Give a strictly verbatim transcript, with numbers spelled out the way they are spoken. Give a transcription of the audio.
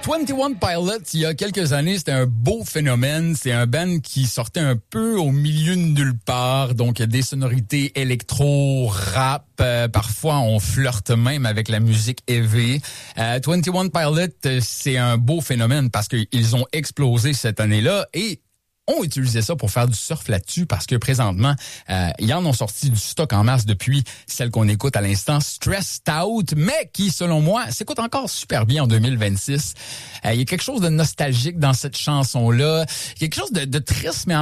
Twenty One Pilots, il y a quelques années, c'était un beau phénomène. C'est un band qui sortait un peu au milieu de nulle part. Donc, des sonorités électro, rap. Euh, parfois, on flirte même avec la musique heavy. Euh, Twenty One Pilots, c'est un beau phénomène parce qu'ils ont explosé cette année-là et ont utilisé ça pour faire du surf là-dessus parce que présentement, euh, ils en ont sorti du stock en masse depuis celle qu'on écoute à l'instant, Stressed Out, mais qui, selon moi, s'écoute encore super bien en deux mille vingt-six. Euh, il y a quelque chose de nostalgique dans cette chanson-là. Il y a quelque chose de, de triste, mais en